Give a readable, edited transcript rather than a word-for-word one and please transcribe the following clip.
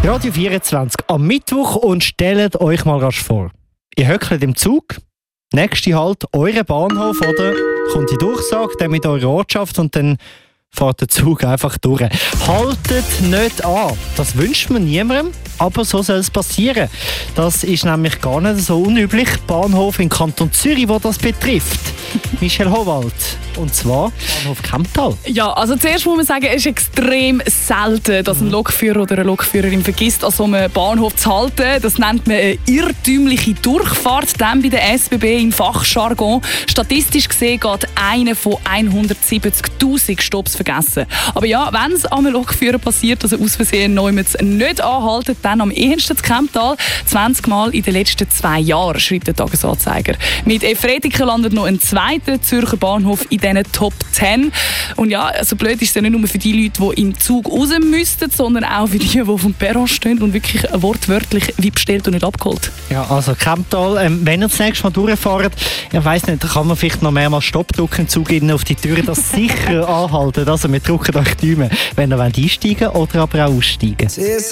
Radio 24 am Mittwoch und stellt euch mal rasch vor. Ihr hückelt im Zug, nächste Halt, euren Bahnhof, oder? Kommt die Durchsage, dann mit eurer Ortschaft und dann fährt der Zug einfach durch. Haltet nicht an. Das wünscht man niemandem, aber so soll es passieren. Das ist nämlich gar nicht so unüblich. Bahnhof im Kanton Zürich, wo das betrifft. Michelle Howald. Und zwar Bahnhof Kemptal. Ja, also zuerst muss man sagen, es ist extrem selten, dass ein Lokführer oder eine Lokführerin vergisst, an so einem Bahnhof zu halten. Das nennt man eine irrtümliche Durchfahrt, dann bei der SBB im Fachjargon. Statistisch gesehen geht einer von 170'000 Stopps vergessen. Aber ja, wenn es einem Lokführer passiert, dass er aus Versehen nicht anhalten, dann am ehesten zu Kemptal. 20 Mal in den letzten 2 Jahren, schreibt der Tagesanzeiger. Mit Efretiken landet noch ein zweiter Zürcher Bahnhof in diesen Top 10. Und ja, also blöd ist es ja nicht nur für die Leute, die im Zug raus müssten, sondern auch für die, die auf dem Perron stehen und wirklich wortwörtlich wie bestellt und nicht abgeholt. Ja, also Kemptal, wenn ihr das nächste Mal durchfahrt, ich weiss nicht, da kann man vielleicht noch mehrmals Stopp drücken im Zug auf die Tür, das sicher anhalten. Also wir drücken euch die Daumen, wenn ihr einsteigen wollt oder aber auch aussteigen.